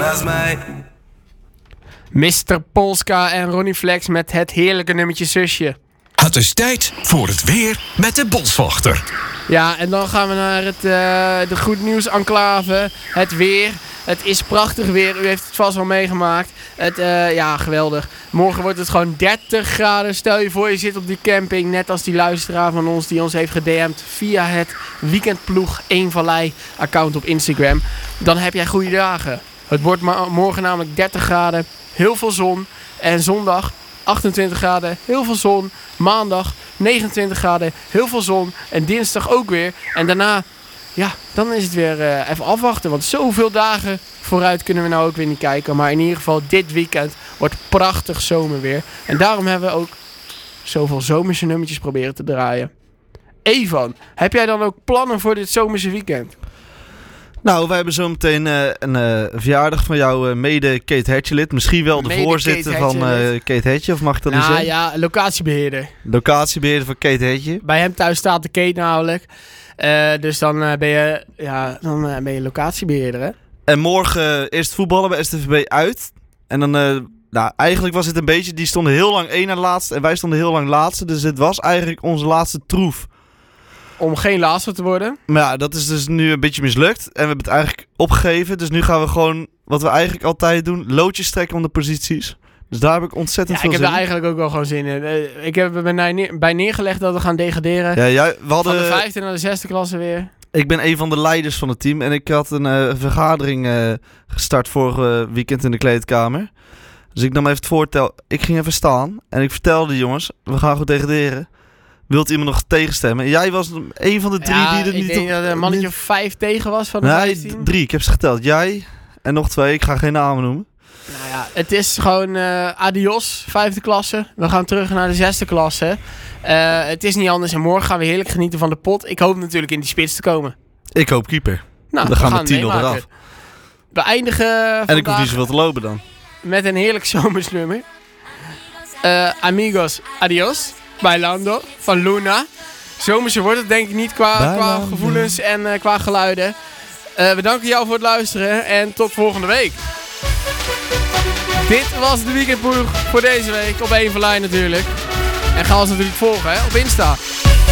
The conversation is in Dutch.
naast mij. Mr. Polska en Ronnie Flex met het heerlijke nummertje Zusje. Het is tijd voor het weer met de Boswachter. Ja, en dan gaan we naar de Goed Nieuws Enclave. Het weer. Het is prachtig weer. U heeft het vast wel meegemaakt. Ja, geweldig. Morgen wordt het gewoon 30 graden. Stel je voor, je zit op die camping. Net als die luisteraar van ons die ons heeft gedM'd via het Weekendploeg 1 Vallei account op Instagram. Dan heb jij goede dagen. Het wordt morgen namelijk 30 graden. Heel veel zon. En zondag 28 graden. Heel veel zon. Maandag 29 graden. Heel veel zon. En dinsdag ook weer. En daarna... Ja, dan is het weer even afwachten. Want zoveel dagen vooruit kunnen we nou ook weer niet kijken. Maar in ieder geval dit weekend wordt prachtig zomerweer. En daarom hebben we ook zoveel zomerse nummertjes proberen te draaien. Evan, heb jij dan ook plannen voor dit zomerse weekend? Nou, wij hebben zo meteen een verjaardag van jouw mede Kate Hetjelid. Misschien wel de voorzitter van Kate Hetje, of mag ik dat niet zeggen? Ja, locatiebeheerder. Locatiebeheerder van Kate Hetje. Bij hem thuis staat de Kate namelijk. Dus dan ben je locatiebeheerder, hè? En morgen eerst voetballen bij STVB uit. En dan, eigenlijk was het een beetje, die stonden heel lang 1 na laatste en wij stonden heel lang laatste. Dus het was eigenlijk onze laatste troef. Om geen laatste te worden. Maar ja, dat is dus nu een beetje mislukt. En we hebben het eigenlijk opgegeven. Dus nu gaan we gewoon, wat we eigenlijk altijd doen, loodjes trekken om de posities. Dus daar heb ik ontzettend veel zin in. Ik heb er eigenlijk ook wel gewoon zin in. Ik heb er bij neergelegd dat we gaan degraderen. Ja, we hadden... Van de 5e naar de 6e klasse weer. Ik ben een van de leiders van het team. En ik had een vergadering gestart vorige weekend in de kleedkamer. Dus ik nam even het voorstel. Ik ging even staan. En ik vertelde de jongens, we gaan goed degraderen. Wilt iemand nog tegenstemmen? En jij was een van de 3 die er niet... Ik denk dat er een mannetje of 5 tegen was van de 15. 3. Ik heb ze geteld. Jij en nog 2. Ik ga geen namen noemen. Nou ja, het is gewoon adios, 5e klasse. We gaan terug naar de 6e klasse. Het is niet anders en morgen gaan we heerlijk genieten van de pot. Ik hoop natuurlijk in die spits te komen. Ik hoop keeper. Nou, dan gaan we 10-0 eraf. We eindigen en ik hoef niet zoveel te lopen dan. Met een heerlijk zomersnummer. Amigos, adios. Bailando van Luna. Zomerse wordt het denk ik niet qua gevoelens en qua geluiden. We danken jou voor het luisteren en tot volgende week. Dit was de Weekendploeg voor deze week op 1 Vallei natuurlijk. En ga ons natuurlijk volgen op Insta.